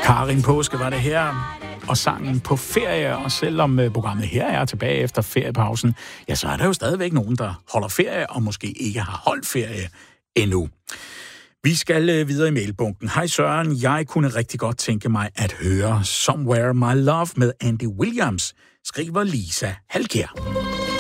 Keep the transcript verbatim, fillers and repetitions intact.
Karin Påske var det her, og sangen På ferie, og selvom programmet her er tilbage efter feriepausen, ja, så er der jo stadigvæk nogen, der holder ferie, og måske ikke har holdt ferie endnu. Vi skal videre i mailbunken. Hej Søren, jeg kunne rigtig godt tænke mig at høre Somewhere My Love med Andy Williams, skriver Lisa Halkjær.